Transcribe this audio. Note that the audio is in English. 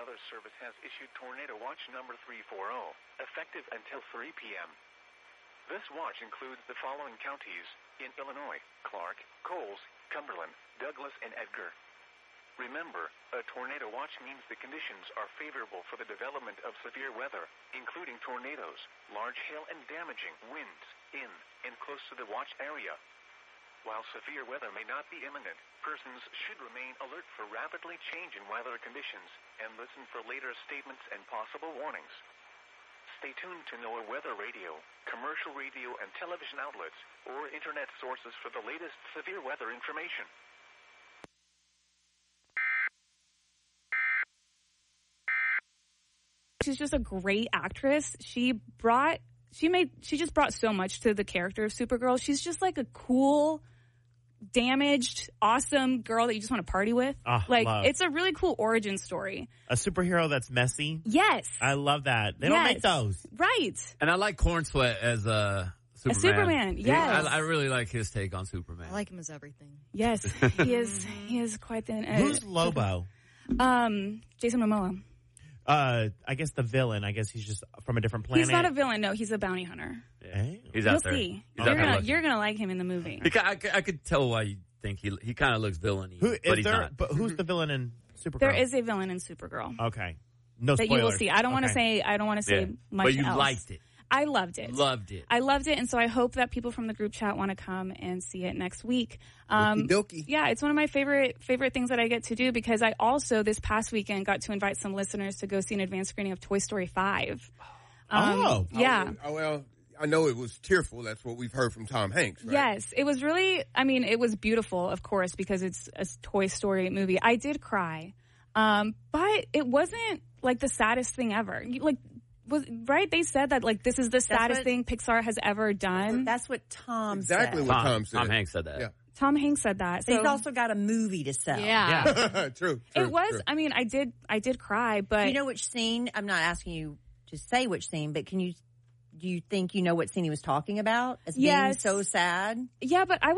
Weather Service has issued Tornado Watch number 340, effective until 3 p.m. This watch includes the following counties in Illinois: Clark, Coles, Cumberland, Douglas, and Edgar. Remember, a tornado watch means the conditions are favorable for the development of severe weather, including tornadoes, large hail, and damaging winds in and close to the watch area. While severe weather may not be imminent, persons should remain alert for rapidly changing weather conditions and listen for later statements and possible warnings. Stay tuned to NOAA Weather Radio, commercial radio and television outlets, or internet sources for the latest severe weather information. She's just a great actress. She just brought so much to the character of Supergirl. She's just like a cool, damaged, awesome girl that you just want to party with. Love. It's a really cool origin story. A superhero that's messy. Yes. I love that. They don't make those. Right. And I like Corn Sweat as Superman. A Superman, yes. I really like his take on Superman. I like him as everything. Yes. He is quite the... Who's Lobo? Jason Momoa. I guess the villain. I guess he's just from a different planet. He's not a villain. No, he's a bounty hunter. Hey. He's out You'll there. see. You're gonna like him in the movie. I could tell why you think he kind of looks villainy, but he's not. But who's the villain in Supergirl? There is a villain in Supergirl. Okay. No that spoilers. you will see. I don't want to say much. But you else. liked it. I loved it. Loved it. I loved it, and so I hope that people from the group chat want to come and see it next week. Okey-dokey. Yeah, it's one of my favorite things that I get to do, because I also this past weekend got to invite some listeners to go see an advanced screening of Toy Story 5. Yeah. Well, I know it was tearful. That's what we've heard from Tom Hanks, right? Yes, it was really, it was beautiful, of course, because it's a Toy Story movie. I did cry, but it wasn't like the saddest thing ever. Right? They said that this is the saddest thing Pixar has ever done. That's what Tom Exactly said. what Tom said. Tom Hanks said that. Yeah. Tom Hanks said that. So he's also got a movie to sell. Yeah. True. It was, I did cry, but. Do you know which scene? I'm not asking you to say which scene, but do you think you know what scene he was talking about as being so sad? Yeah, but I